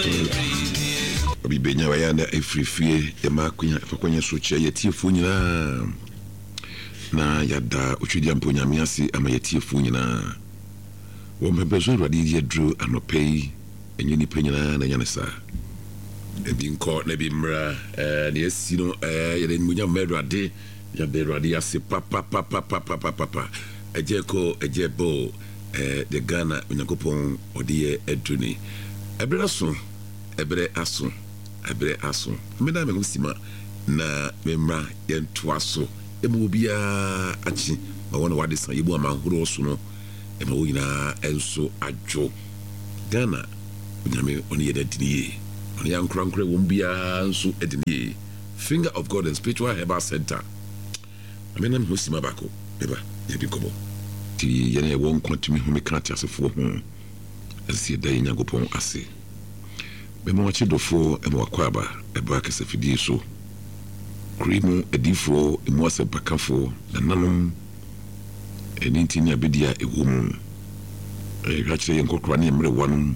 Obi benya wa ya na efrifie ya makunya fakonya so che yetiefo nyina na yada otwidi ampo nyamiase ama yetiefo nyina wo mbebezo radi ye dru anopei enye ni penyina na nyanesa ebi nko na bi mra na esi no yede munya merade ya berade ase papa ejeko ejebo de Ghana unyakopon odiye eduni ebre aso meda me husima na memra yento aso emu bia achi ma wona wade san yebu amanhoro so no ema wo nyina enso adwo Ghana unyame oni yedadiniye oni yankurankura wo bia enso ediniye Finger of God and Spiritual Herbal Center amena me husima bako beba yebi kobo ti yene won kontimi hu me kan tiasefo ho asi dai nyagopon ase be mo chi dofo e mo akwaba e ba kese fidie so krimu edifo e mo ase bakafo nanom eninti ni abedia e wo mu e gachire yenkokra ne mre wanum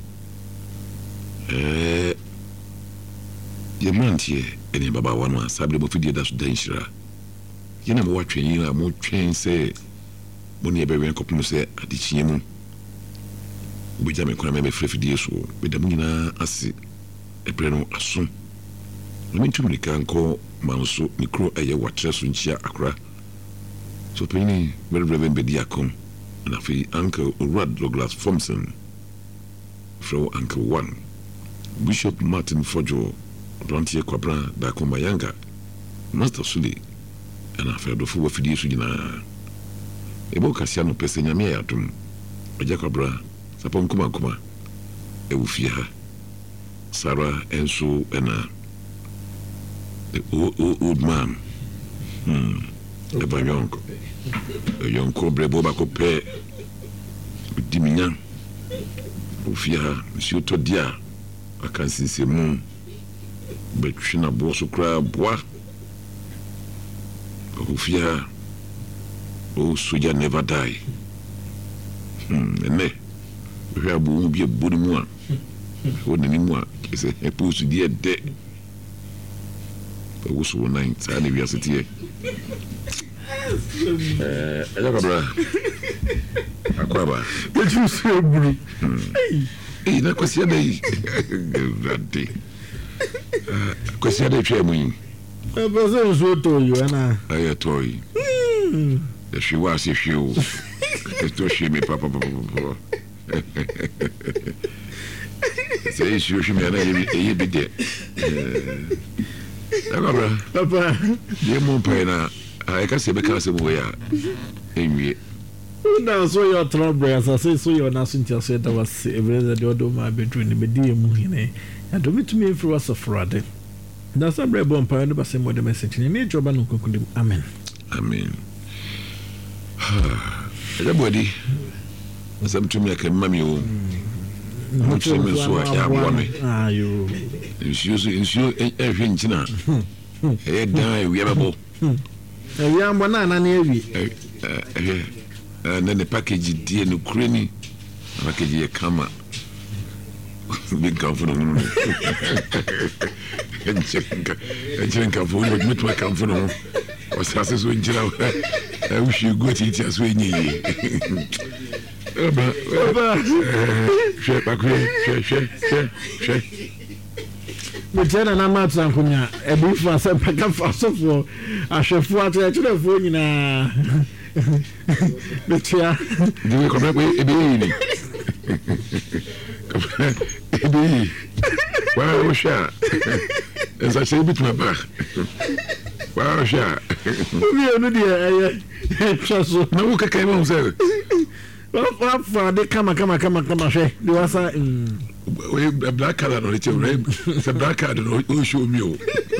yemantie ene baba wanu asabre mo fidie da so danshira yena mo watwen yi na mo twen se moni ebe kopum se adichie mu obeja me kona me frefidie so be da munina ase ebre no aso no ntumi kanko manso mikro eye watre so nchia akra so peni very bedi akom na fi Uncle Rod Douglas Thompson from Uncle 1 Bishop Martin Fojo Blantier Kwabra da Komayanga Master Suli ana fa do fu fidie so nyina ebo kasia no pese nyame ya dum oja Kwabra sapon kuma e wufia ha Sarah enso ena the old man eba yonko brebo ba ko pe diminya wufia ha monsieur Todia akansinse mu betwina bo so kra boa wufia oh soja never die ene we have bu bi bodi mu a woni ni mu a kese e post die de wo so nine sa na wi asetie akwaba keju so buru na kwesi dai rade kwesi dai twa mu yi abazo so to you na aye toy the she was if you to she me papa say she me na e be there papa ye mo pena I can say because of where enwie na so your trouble as I say so your nasuntia said that was a brother the odo ma bedroom ni bedi emu hine ya do mitumi efri was of frade na so brebo mpa no ba say mo the message ni me joba no kokulim amen everybody some to me like mami o no cheme so ya bua me ayo insure every nchina e dan we abebo e ya mbo na na ewi na the package die no kreni package ye kama big comfort no enchen ka fo no metu ka fo no o sa se so njira we should go to it as we need she Mutena na matsa nkunya ebufu asempa ka fasofo ahwefo atechefo nyina betia diwe ko be ebeyi ebeyi wa osha esa se bitu ba wa osha mi onu dia chaso na wo kaka mo se wa de kama she de wasa we black card no le red se black card no o show me o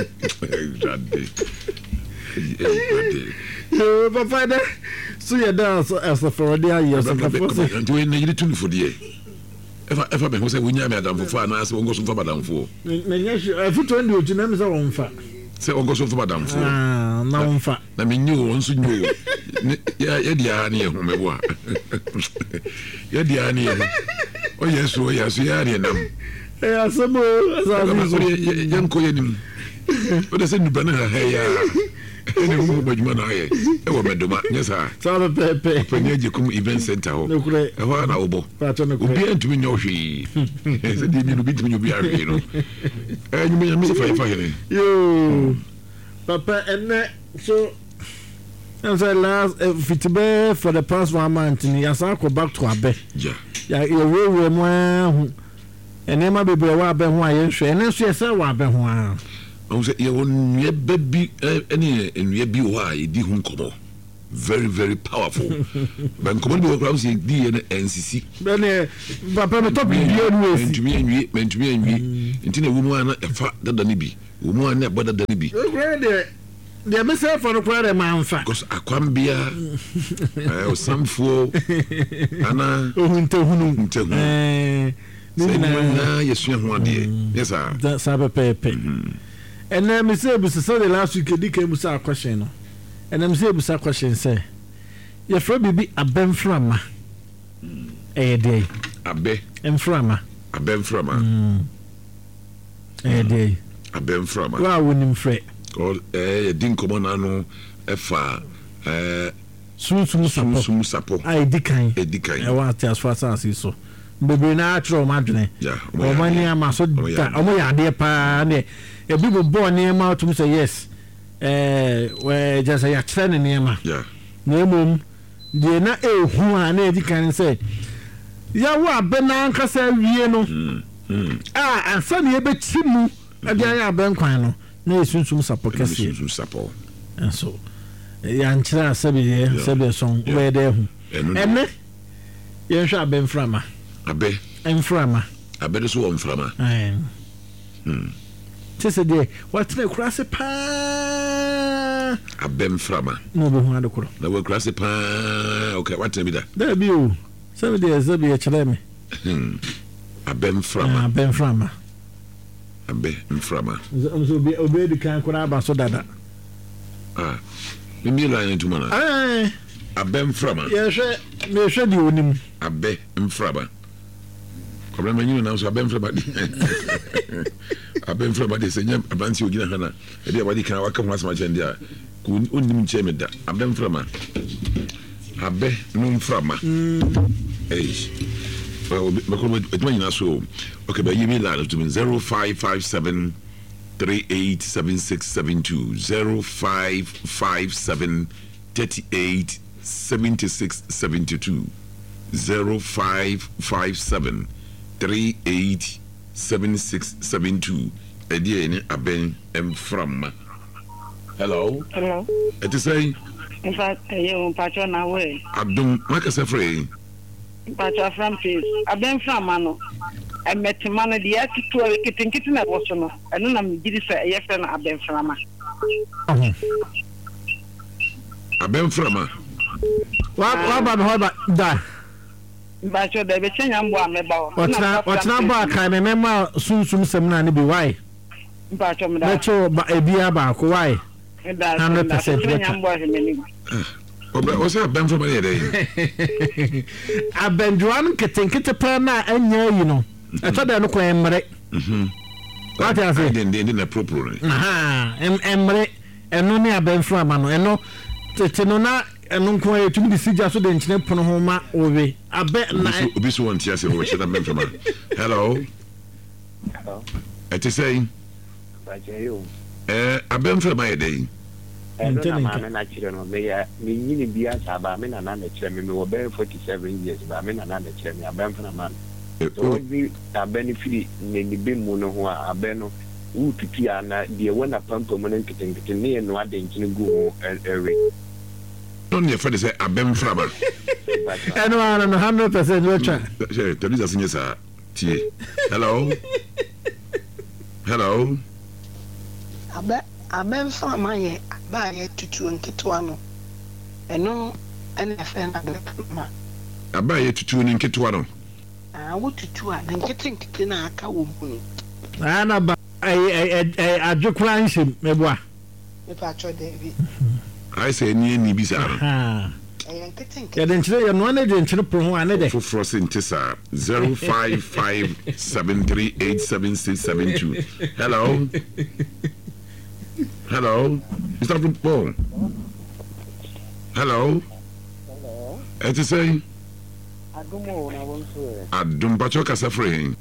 papa da so ya da as for the years of the do we need to for the ever be say we nya me adam for na say won go so for madam for na nya for 20 ojina me say won fa say won go so for madam for na won fa na me nyu won so nyu ya dia na ehun me bo a ya dia na ehun o yesu ya ne nam Asamo yanko yenim o de se nuba na ha ya ene mu badwuma na aye e wo medoma nyesa sabe pepe panye jikum event center ho e ho na obo obi antumi nyo hwe se di ni no bitumi nyo bi ahwe no nyuma ya mi fa here yo papa enne so and so last fitbe for the past 1 month ni yasa go back to abe ya we mo enema bebre wa abe ho aye hwe ene so yesa wa abe ho a o se ye won ye baby ene enye bi ho a edi hu nkomo very very powerful ban nkomo bi wo kra se di ye na NCC bene papa me top bi enu esi mentumi anwi ntina wo mu ana efa dada ni bi wo mu ana bada dada ni bi de me say for no kware manfa because akwambia o samfo ana ohunte hunu na yesu ho ade yes sir that sabe pepe and then me say so the last week di ke musa question no and then me say musa question say your friend bibi abemframa dey abe emframa dey abemframa wa wonim frɛ all din komo na no efa sum sapo ai dikan e wa ti as far as so bebe na atro madwene o mani ama so da o mo ya de pa ne e bi bo ne ma to say yes we just ya trene ne ma na mum de na ehu a na dikan say ya wa bena nkasa wie no ansa ne be chimu ade ya ben kwan no na esunsum sapo kase sapo so ya nchira sabe son we de hu ene ye hwa abemframa abe emframa abe de so wo mframa tese de what na kurase pa abemframa no be hu adekoro na we kurase pa okay what be that there be o sabe de zabi ya chere me abemframa so be obedi kan kura ba so dada me line into mana abemframa ye hwe di onim abemframa problem anyi na so abemframa de senya abanti ogina hana e dia wadi kan waka ho asma chende a ku onim nche me da abemframa so okay, but you mean that to me 0557 387672 0557 387672 0557 387672 Ediene aben emfram. Hello. It is saying in fact you patron na we Abdum makasa free patron from please aben from ano emetima no de atutu kitinkiti na boso no eno na mgidi se ye fe na aben frama wa ba da Bacho de be chenya mbo ameba o watna ba ka me mema sunsum sem na ne bi why bacho mda bacho ba ebia ba ko why 100% chenya mbo hemeni o se abem from any day abenduan ketinkete pa na anya yi no eto de no ko emre what I say den na proper emre eno ne abem from ama no eno tete no na eno nko etumi di sija so de nchine pono ho ma owe abe na obi so won tia se wo che da abem from hello it is saying abem from my day na mama na chire no me ya me nyini bia saba me na na chire me wo be 47 years ba me na na chire me abem from man so bi ta benefit ni be mu no ho abe no ututu ya na de wona pampo mo nkete ne no ade nkini gu ewe don't you say abem from eno ana no 100% wecha Teresa sinyesa tie hello Abem from my ba tutu nketwa no eno ene fe na ma aba ye tutu ni nketwa no wo tutu a nkete na aka wo mu ana ba adwekura nhyem meboa me pa cho David I say ni bi sa ya den chire ya no na den chire pro ho ane de for sintesa 0557387672. Hello. Hello. Mr. Paul. Hello. Eti say Adumo na wonso Adum pacho kasa free.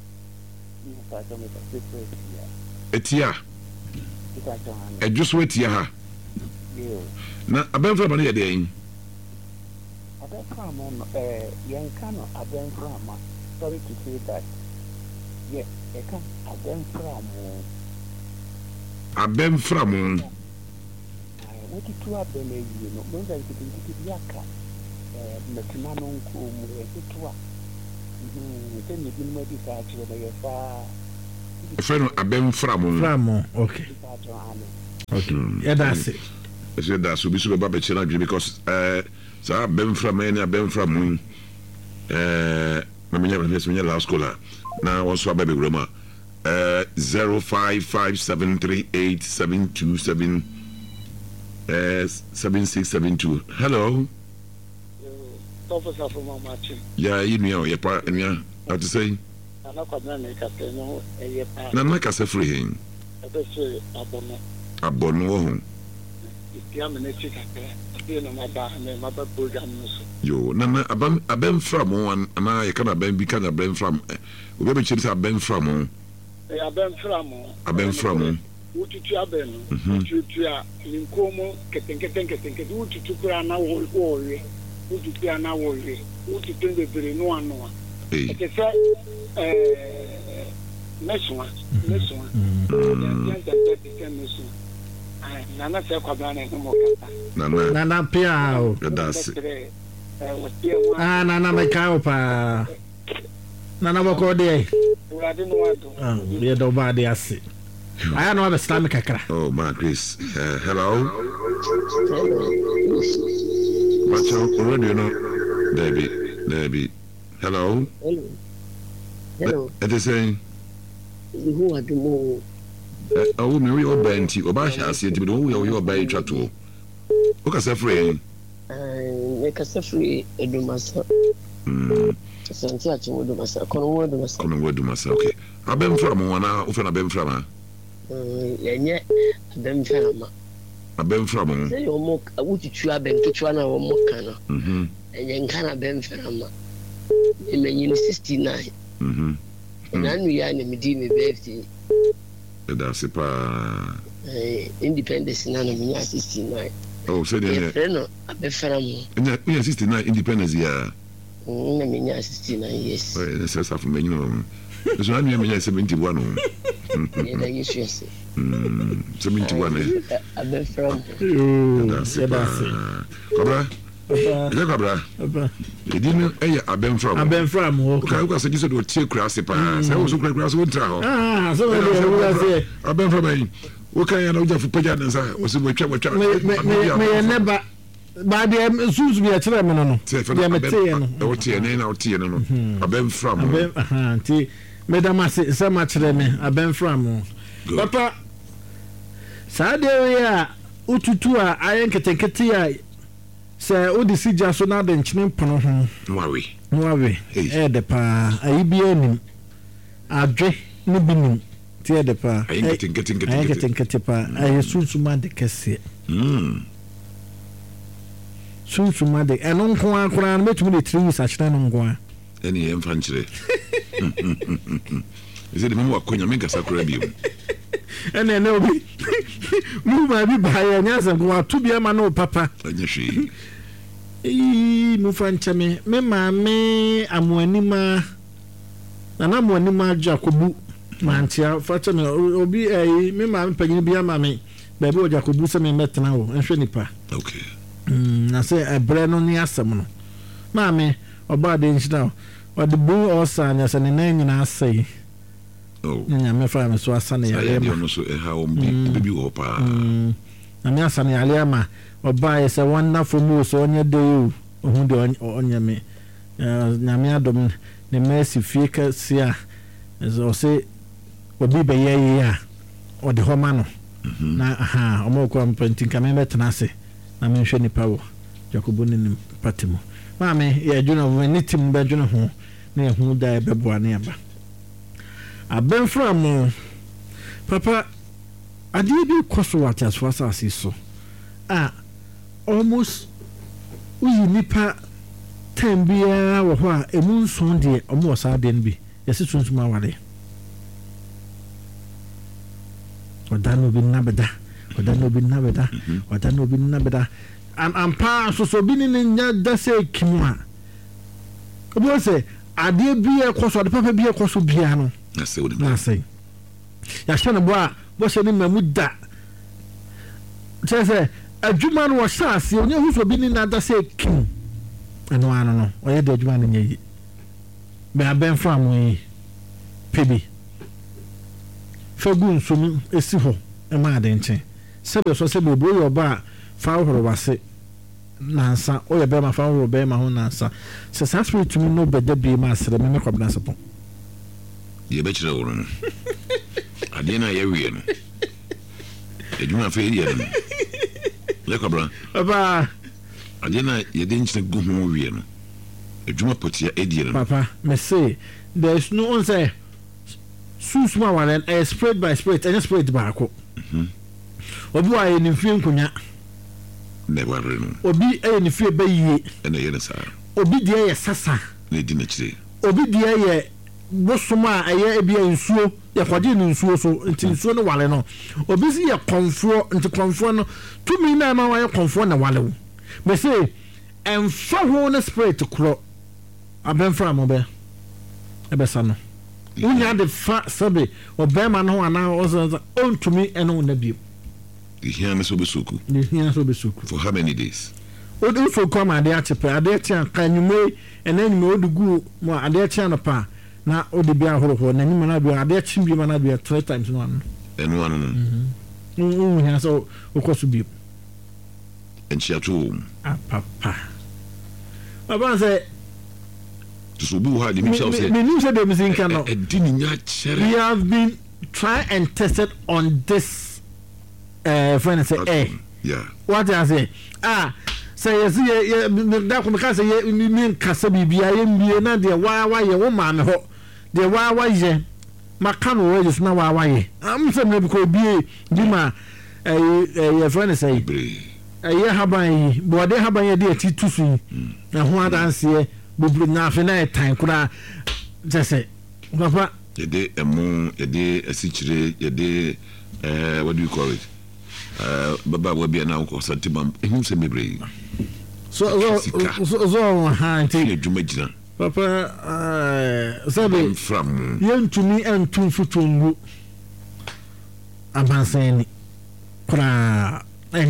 Etia. Ejus wetia ha. Na abenfra ba ne yede yin. Abenfra mo yenka no abenfra ma. Sorry to say that. Yeah, eka abenfra mo. Abenfra mo. What you are bene yi no. Mo nza kitinki yaka. Metima no nko mu etua. Nte ni bi mo di ka chire na yefa. Friend abenfra mo. Framo, okay. Okay. Yeah, that's it. I said that so be so ba be chira because so abenfra me na abenfra mo. Na me last caller. Na won so ababe groma. 0557387277 7672. Hello. Officer from Mamachi. Yeah, you know your part and yeah. How to say? Na na kasa free hin. Abono. Yo, na abem from one and I can abem be can abem from. We be chiri abem from. Abem from. Ututu abem. Ututu a linkomo ketenkete ututu kura na wo ututu ana wo ututu bebere no ano. Ete se meswa. Nana se kwabana no kata. Nana pia o. That's Nana mekao pa. Nana boko de. Urade no wado. Ye do ba de ase. Aya no be slam kakra. Oh, my Chris. Hello. Bacho already no. Debbie. Hello. Hello. It is saying Who are the more? Oh, me we obenti obasha ase nti do we obai twato. O ka se free. Make us free edumasa. Santi a chimu edumasa. Kono edumasa. Okay. Abem from wana o fe na abem from yenye abem from. Abem from. Say o mo ututu abem kichwa na o mo kana. Enye nkana abem from. Emenyi 69. Na nu ya na medi me birthday. That's it pa. Independence na me 69. Oh, so then no abefra mo. Me 69 independence ya. Na me 69 years. Oh, that's so for me no. So na me 71 no. Yeah, that is yes. 71. Abefra mo. That's it. Cobra. Cobra. Edino abem from o ka ko say so do tie kura se pa say wo so kura so ntra ho so we say abem from aí o ka ya na uja fu paja den sa o se botwa me never ba de suzu bi a kire me no de me tie no o tie na o tie no abem from ti me da ma se ma kire me abem from papa sa de ya ututu a ayen ketenkete ya se odi sija so na de nchine pono ho nwawe de pa ayibia nim adwe ne binim tie de pa ayiketenkete pa ayesusuma de kese susuma de eno nko akora na metumi de 3 weeks achira no nko a eni emfa nchire ise de memo akonya mega sakura biom ene obi mu ba bi ba ya nyasa ko atu bia ma no papa anyeshi mu fanchame me ma me amoanima na amoanima Jacobu mantia fachame obi me ma mpanyini bia ma me ba bi o Jacobu se me metna wo enhwe nipa okay na se ebre no ni asem no ma me oba de nchina o de bu osanya se ne nyina asai oh nya me fa me so asane ya lema no so ha o bibi wo pa na me asane ya lema oba ye se wonderful mo so onye de ohun de onye me na me adom ne mercy fika sia so se obi be ye ya o de ho ma no na omo ko ampantin ka me metena se na me hwe nipa wo Jacobo nim patimo maame ye adwuna wo ni tim be adwuna ho na hu da be boa na aba abenfra papa ade bi koso what as far as so almost uyi nipa time bia wo ho a emu nson de omo osa de nbi yesi tuntuma wale odano bi nabeda ampa so bi ni nya da se kimwa obi say ade bia koso de papa bia koso bia no na say ya shana bo se ni mamuda say adwuma no wo saase onye hu so bi ni na da se kim eno ano no oye de adwuma no nyi be aben from yi pebi fagun sumi esi ho e ma de nche sebe so sebe bo yo ba fa horo wase nansa o ye be ma fa horo be ma ho nansa se sa spirit mi no be da bi ma sere me kwabna sapon ye be kire woro no ade na ye wie no edwuma fe ye no le kwabra papa ade na ye de nche go ho wie no edwuma potia edie no papa me say there is no one say susuma one spread by spread and spread by ko obi wa ye ni fie nkonya never no obi e ni fie ba yie na ye sa obi de ye sasa na di na kire obi de ye bosoma aye ebia nsuo ye kwade ni nsuo so nti nsuo no wale no obi si ye konfo nti konfo no tumi na ma wa ye konfo na wale wo me say emfa ho na spread kro abenfra mo be ebesa no unya de fa sabe obema no ana ontumi eno na bi the here so be soku for how many days o do so come ade achepe ade tia kanyume enanyume odugu mo ade tia no pa na o de bia horo na nyuma na bia ade chimbi ma na bia 3 times no ano eno ano unya so okoso bi enchiatu papa baba say so be how the himself said we have been try and tested on this friend say yeah what I say say yes that come can say me kasa bibia ye mbie na de wa ye wo ma me ho de wa ye maka no we just na wa ye am say me because bi ma your friend say ye haban yi bo de haban ye de titusu na ho adanse bubru na afi na time kura jese papa yede emu yede asichire yede what do you call it baba we be na ko santima ehun se mebre so hanti djumagina papa sabe from yentumi entum futungu abanseni kura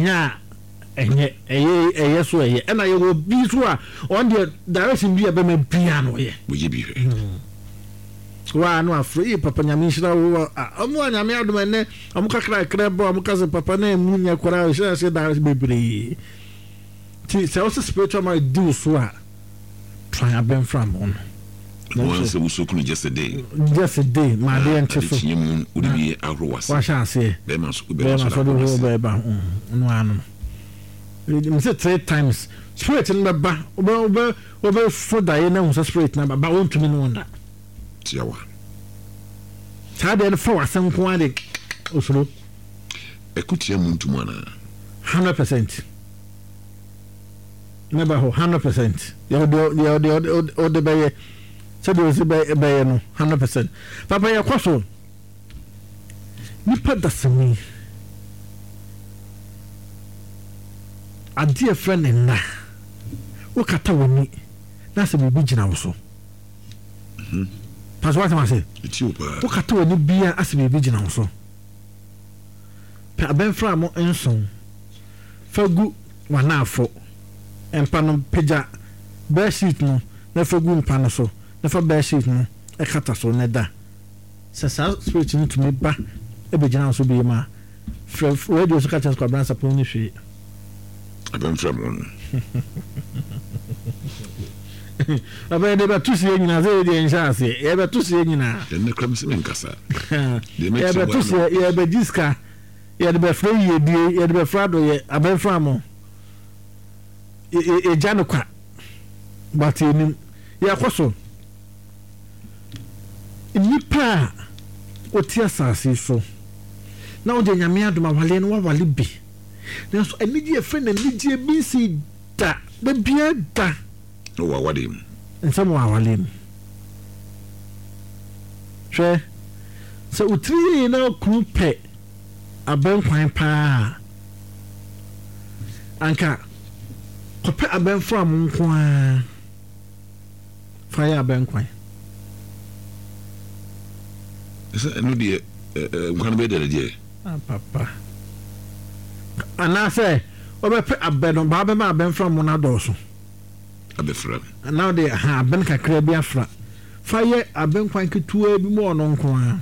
enye so eye na ye wo bi so a on the direction bi e be ma bia no ye wo ye bi wa no afri papa nyame hira wo amu nyame adom ene amu kakra bo amu kase papa na emu nya kwara hira se da bebre ti se also spiritual my do so a try abem from on no se wo so kunu just a day ma dey ntefo nyemu uri bi ahrowas wa sha se be ma so be ba no anu me say 3 times spirit in ba obe so da ye na hu spirit na ba won tumi no wonder tiawa tade no for asan ko ade osoro ekutia muntu mana 100% never 100% yo de baye sabe o se baye no 100% papa ya kwaso nipa dasemi ade friend na o kata woni na se bibi gina wo so pas what I say o kata woni bia ase bibi gina wo so pe abenfra mo enson fagu wanafo empa no peja bear sheet no na fagu mpa no so na fa bear sheet no e kata so na da sa spirit ni to me ba e be gina wo so bi ma radio so kata so branch sapon ni hwe abenfra mo aba de ba tusi nyina ze de nshase e ba tusi nyina ne kram se menkasa de me ba tusi e ba diska e de ba fra ye die e de ba fra do ye abenfra mo jano kwa but enim ya kwaso nipa oti asase so na ode nyame adoma wale no wale bi na so anigye friend anigye bi si da bia da o wa wade mu nsam wa wale mu hwe so utri na kupe abankwan pa anka kope abenfra mu nko a fire abankwan esa enu de nkwan be de de papa ana say obepe abedo ba be ma abenfra mu na doso abefra now de ha aben kakra bi afra fire abankwan ketua bi mu ono nko a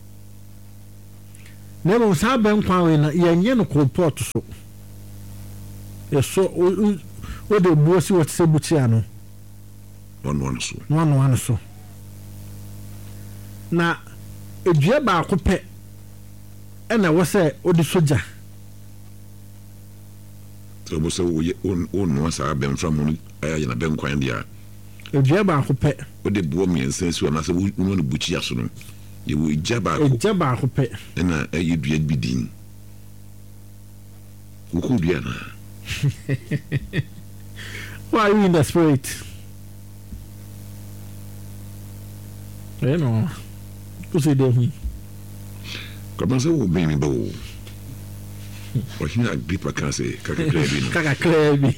nemo sa abankwan we na yenye no report so yeso o de buosi what se butia no one so na edua ba ko pe ena wo se odi soja so bo se o no sa ben from aya na ben kwan dia edua ba ko pe odi buo miensen so na se wo no buchi aso no ye wo edua ba ko pe ena ayi dua bidin wo ko dua na why are you in the spirit you know say dem como se o bem bo o hina gripa canse kaka klebi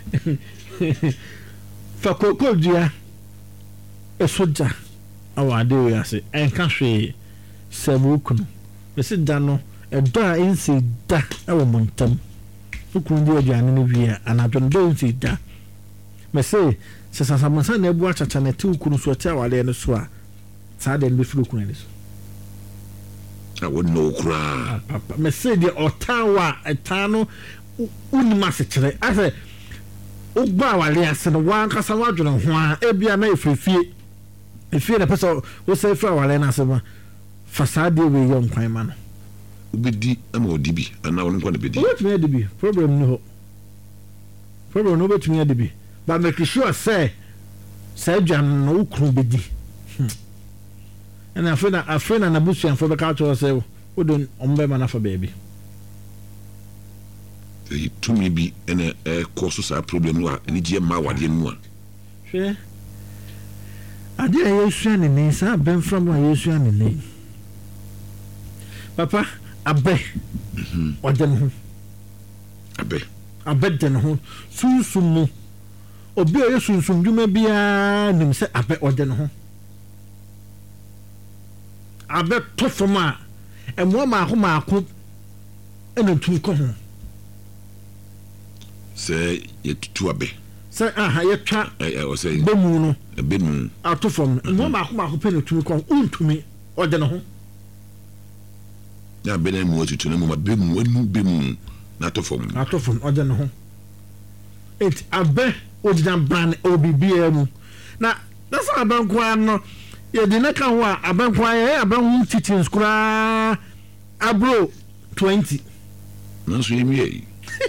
fa ko dia e soja awade we ase enka hwe sebukunu be se da no e do a ensi da e wo montam ukun dia aduane no bia anadwo no do ensi da me se sasamansa na ebu achacha na ti ukunu so tia wale no so a sada be furu kun eso I would know cry papa me say the otawa etano unima se kire ase ugba wale ase no wan kasa wadwene ho a ebia na efie na pesa wo say fra wale na ase ma fasade we yom kwan ma no ubedi ama odibi ana won kwa bedi obetumi adibi problem no obetumi adibi but make sure say dwan no ukru bedi and afena na busu anfo be ka to say wo don ombe ma na fa baby to me bi ene cause sa problem no ani je ma wade mu a hwe ade yesu ani ne sa ben from yesu ani ne papa abe odem ho abe den ho sunsumu obi o sunsun dwuma bia nim se abe odem ho abe tofoma emo ma ko ena tu ko ho se yetutu abe se yetwa o se bemu no bemu atofom emo ma ko pe tu ko untumi ode no ho ya benen mu otutu na mu bemu anu bemu na atofom ode no ho it abe odina brand obibia mu na that's abanko no ye dina kan ho abanko ye abanhu teaching skura abro 20 na so yemi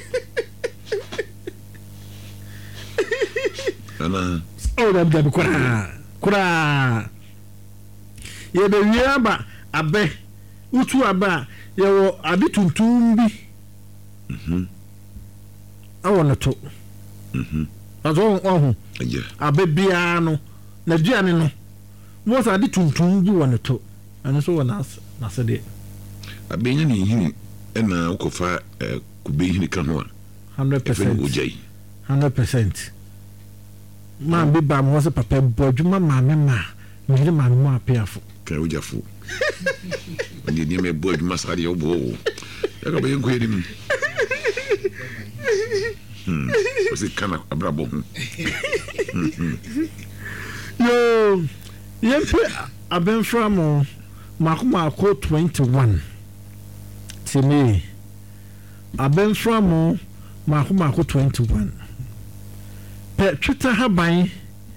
ana da kura ye be wiaba abe utu aba ye wo ade tuntum bi awon to azo ohun abe bia no na duane no mo sa ade tuntum bi won to ana so wona na se de abe nya ni hini ena ukofa kube hini kan ho 100% 100% man bi ba mo se papa bodwuma ma me mo apiafo kan ujafo ani ni me bodwuma sari obo ya ka be nko yedim Você cana abrabo. Yo, yempe abenframo mako 21. Timi. Abenframo mako 21. Pe Twitter haban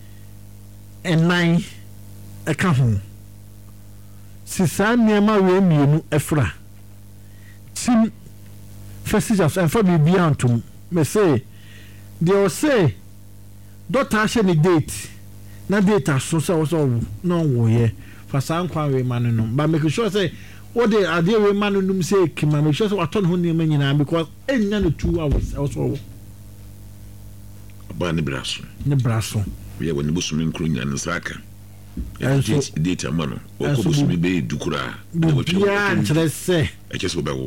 enai eka ho. Sisa niema we mienu efra. Tim Fesijas and for bibia antum me say they will say doctor ahye ni date na date aso say wo no wo ye for san kwan we man no but make sure say what they are there we man no say kima make sure say what turn ho ne man nyina because enya no 2 hours also ba ne braso we ya woni busumi nkru nya ne saka date amano wo ko busumi be dukura ya interesse e cheso bewo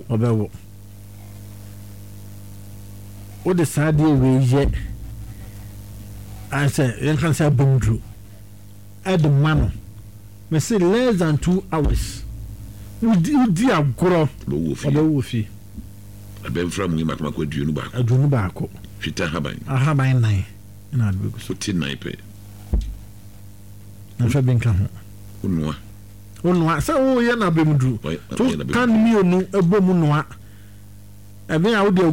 o de sade we ye I say you can say bundru at the man me say less than 2 hours udi agoro wo fi abem from we makoma ko aduonu ba ko fita haban 9 na adbe ko 49 pe na fa benka ho onwa say o ye na bemdru to kan mi onu ebomu noa ebe a wo